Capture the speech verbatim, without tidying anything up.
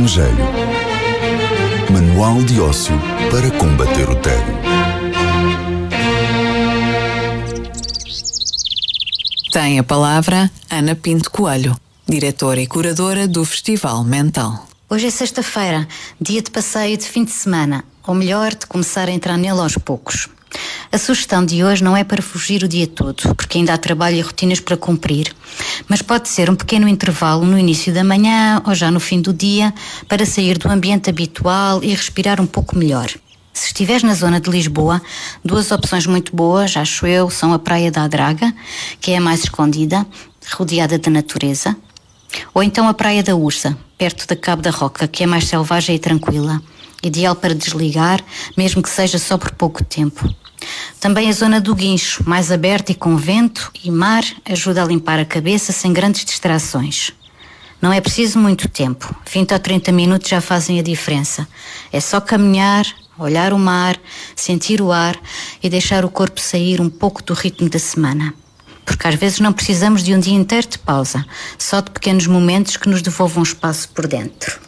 estrangeiro. Manual de ócio para combater o tédio. Tem a palavra Ana Pinto Coelho, diretora e curadora do Festival Mental. Hoje é sexta-feira, dia de passeio de fim de semana, ou melhor, de começar a entrar nele aos poucos. A sugestão de hoje não é para fugir o dia todo, porque ainda há trabalho e rotinas para cumprir, mas pode ser um pequeno intervalo no início da manhã ou já no fim do dia, para sair do ambiente habitual e respirar um pouco melhor. Se estiveres na zona de Lisboa, duas opções muito boas, acho eu, são a Praia da Draga, que é a mais escondida, rodeada de natureza, ou então a Praia da Ursa, perto da Cabo da Roca, que é mais selvagem e tranquila, ideal para desligar, mesmo que seja só por pouco tempo. Também a zona do Guincho, mais aberta e com vento e mar, ajuda a limpar a cabeça sem grandes distrações. Não é preciso muito tempo, vinte ou trinta minutos já fazem a diferença. É só caminhar, olhar o mar, sentir o ar e deixar o corpo sair um pouco do ritmo da semana. Porque às vezes não precisamos de um dia inteiro de pausa, só de pequenos momentos que nos devolvam espaço por dentro.